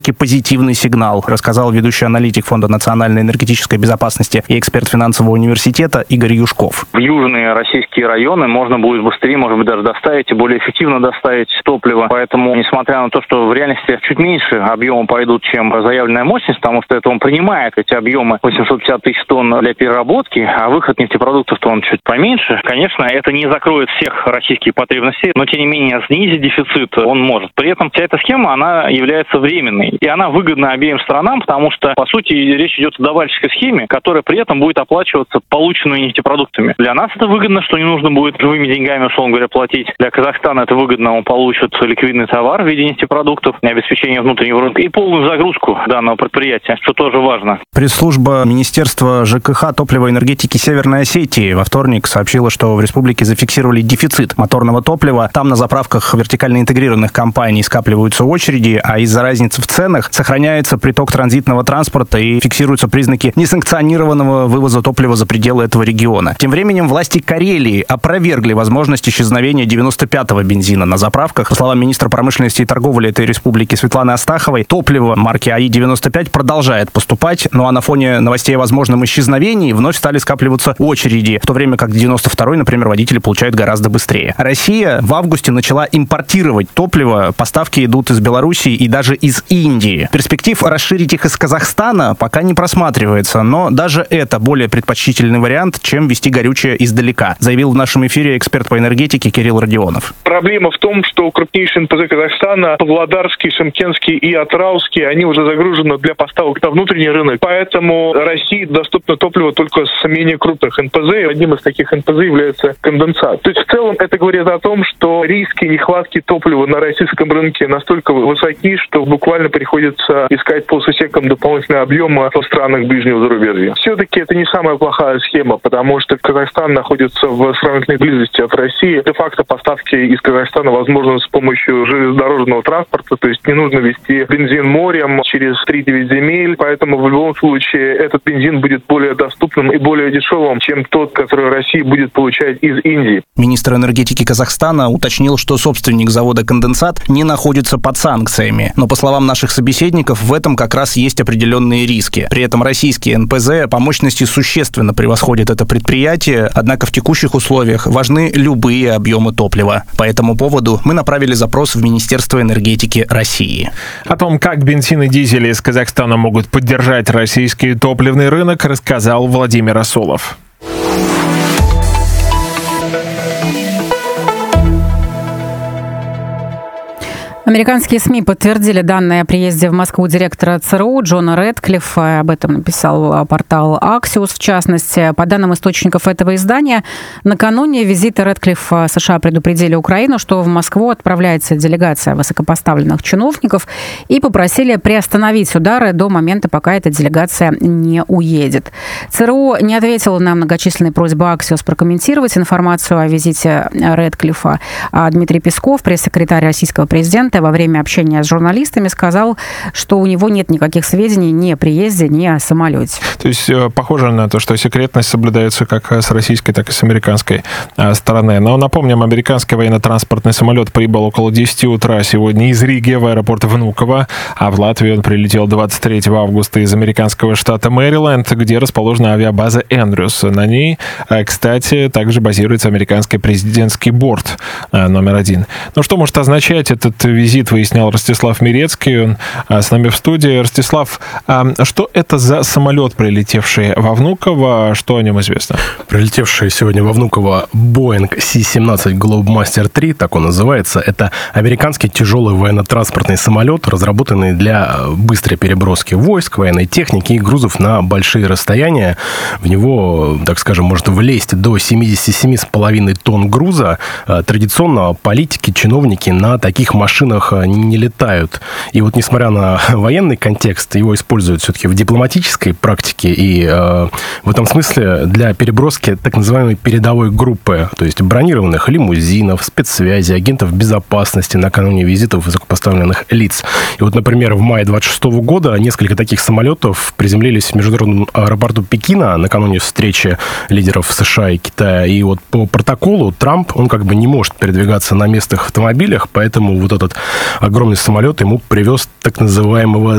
позитивный сигнал, рассказал ведущий аналитик Фонда национальной энергетической безопасности и эксперт финансового университета Игорь Юшков. В южные российские районы можно будет быстрее, может быть, даже доставить и более эффективно доставить топливо. Поэтому, несмотря на то, что в реальности чуть меньше объема пойдут, чем заявленная мощность, потому что это он принимает эти объемы 850 тысяч тонн для переработки, а выход нефтепродуктов-то он чуть поменьше. Конечно, это не закроет всех российских потребностей, но, тем не менее, снизить дефицит он может. При этом вся эта схема, она является временной. И она выгодна обеим сторонам, потому что, по сути, речь идет о давальческой схеме, которая при этом будет оплачиваться полученными нефтепродуктами. Для нас это выгодно, что не нужно будет живыми деньгами, условно говоря, платить. Для Казахстана это выгодно, он получит ликвидный товар в виде нефтепродуктов, обеспечение внутреннего рынка и полную загрузку данного предприятия, что тоже важно. Пресс-служба Министерства ЖКХ, топлива и энергетики Северной Осетии во вторник сообщила, что в республике зафиксировали дефицит моторного топлива. Там на заправках вертикально интегрированных компаний скапливаются очереди, а из-за разницы в ценах сохраняется приток транзитного транспорта и фиксируются признаки несанкционированного вывоза топлива за пределы этого региона. Тем временем власти Карелии опровергли возможность исчезновения 95-го бензина на заправках. По словам министра промышленности и торговли этой республики Светланы Астаховой, топливо марки АИ-95 продолжает поступать, ну а на фоне новостей о возможном исчезновении вновь стали скапливаться очереди, в то время как 92-й, например, водители получают гораздо быстрее. Россия в августе начала импортировать топливо, поставки идут из Белоруссии и даже из Индии. Перспектив расширить их из Казахстана пока не просматривается, но даже это более предпочтительный вариант, чем везти горючее издалека, заявил в нашем эфире эксперт по энергетике Кирилл Родионов. Проблема в том, что крупнейшие НПЗ Казахстана, Павлодарский, Шымкентский и Атырауский, они уже загружены для поставок на внутренний рынок, поэтому России доступно топливо только с менее крупных НПЗ. Одним из таких НПЗ является конденсат. То есть в целом это говорит о том, что риски нехватки топлива на российском рынке настолько высоки, что буквально приходится искать по сусекам дополнительные объемы в странах ближнего зарубежья. Все-таки это не самая плохая схема, потому что Казахстан находится в сравнительной близости от России. Де-факто поставки из Казахстана возможны с помощью железнодорожного транспорта, то есть не нужно везти бензин морем через 3-9 земель, поэтому в любом случае этот бензин будет более доступным и более дешевым, чем тот, который Россия будет получать из Индии. Министр энергетики Казахстана уточнил, что собственник завода «Конденсат» не находится под санкциями. Но, по словам наших собеседников, в этом как раз есть определенные риски. При этом российские НПЗ по мощности существенно превосходят это предприятие, однако в текущих условиях важны любые объемы топлива. По этому поводу мы направили запрос в Министерство энергетики России. О том, как бензин и дизель из Казахстана могут поддержать российский топливный рынок, рассказал Владимир Асолов. Американские СМИ подтвердили данные о приезде в Москву директора ЦРУ Джона Рэдклиффа. Об этом написал портал Axios, в частности. По данным источников этого издания, накануне визита Рэдклиффа США предупредили Украину, что в Москву отправляется делегация высокопоставленных чиновников, и попросили приостановить удары до момента, пока эта делегация не уедет. ЦРУ не ответила на многочисленные просьбы Axios прокомментировать информацию о визите Рэдклиффа. А Дмитрий Песков, пресс-секретарь российского президента, во время общения с журналистами сказал, что у него нет никаких сведений ни о приезде, ни о самолете. То есть похоже на то, что секретность соблюдается как с российской, так и с американской стороны. Но напомним, американский военно-транспортный самолет прибыл около 10 утра сегодня из Риги в аэропорт Внуково, а в Латвию он прилетел 23 августа из американского штата Мэриленд, где расположена авиабаза Эндрюс. На ней, кстати, также базируется американский президентский борт номер 1. Ну, что может означать этот визит, выяснял Ростислав Мирецкий, он с нами в студии. Ростислав, что это за самолет, прилетевший во Внуково, что о нем известно? Прилетевший сегодня во Внуково Boeing C-17 Globemaster III, так он называется, это американский тяжелый военно-транспортный самолет, разработанный для быстрой переброски войск, военной техники и грузов на большие расстояния. В него, так скажем, может влезть до 77,5 тонн груза. Традиционно политики, чиновники на таких машинах не летают. И вот, несмотря на военный контекст, его используют все-таки в дипломатической практике и в этом смысле для переброски так называемой передовой группы, то есть бронированных лимузинов, спецсвязи, агентов безопасности накануне визитов высокопоставленных лиц. И вот, например, в мае 26 года несколько таких самолетов приземлились в международном аэропорту Пекина накануне встречи лидеров США и Китая. И вот по протоколу Трамп, он как бы не может передвигаться на местных автомобилях, поэтому вот этот огромный самолет ему привез так называемого